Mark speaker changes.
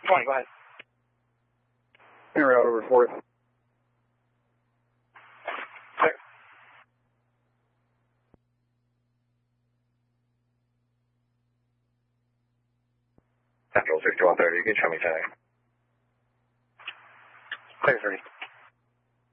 Speaker 1: 20, go ahead.
Speaker 2: En route over 4th.
Speaker 1: Clear.
Speaker 3: Central 6130, you can show me 10.
Speaker 1: Clear 30.